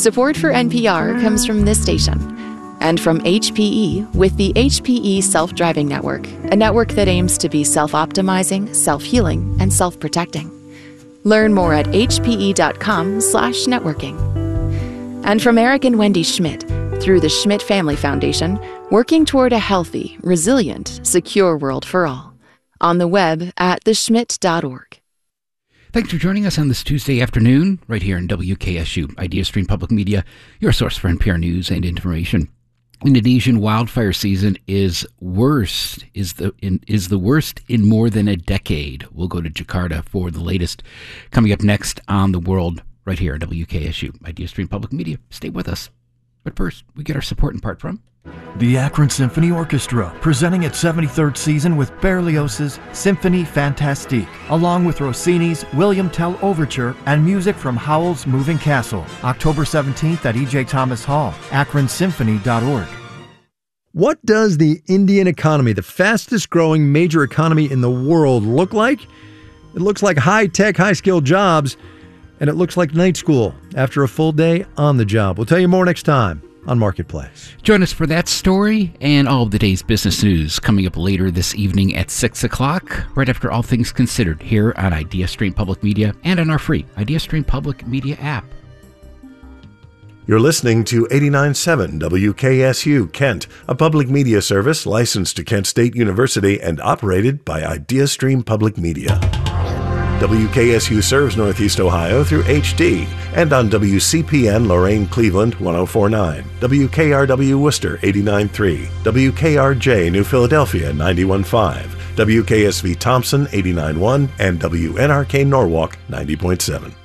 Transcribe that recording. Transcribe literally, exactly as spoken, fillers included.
Support for N P R comes from this station and from H P E with the H P E Self-Driving Network, a network that aims to be self-optimizing, self-healing, and self-protecting. Learn more at hpe.com slash networking. And from Eric and Wendy Schmidt, through the Schmidt Family Foundation, working toward a healthy, resilient, secure world for all. On the web at the schmidt dot org. Thanks for joining us on this Tuesday afternoon, right here in W K S U, IdeaStream Public Media, your source for N P R news and information. Indonesian wildfire season is worst, is the in, is the worst in more than a decade. We'll go to Jakarta for the latest. Coming up next on The World, right here at W K S U, IdeaStream Public Media. Stay with us. But first, we get our support in part from the Akron Symphony Orchestra, presenting its seventy-third season with Berlioz's Symphonie Fantastique, along with Rossini's William Tell Overture and music from Howell's Moving Castle. October seventeenth at E J Thomas Hall, akron symphony dot org. What does the Indian economy, the fastest growing major economy in the world, look like? It looks like high-tech, high-skilled jobs, and it looks like night school after a full day on the job. We'll tell you more next time on Marketplace. Join us for that story and all of the day's business news coming up later this evening at six o'clock, right after All Things Considered, here on IdeaStream Public Media and on our free IdeaStream Public Media app. You're listening to eighty-nine point seven W K S U Kent, a public media service licensed to Kent State University and operated by IdeaStream Public Media. W K S U serves Northeast Ohio through H D and on W C P N Lorain Cleveland one oh four point nine, W K R W Worcester eighty-nine point three, W K R J New Philadelphia ninety-one point five, W K S V Thompson eighty-nine point one, and W N R K Norwalk ninety point seven.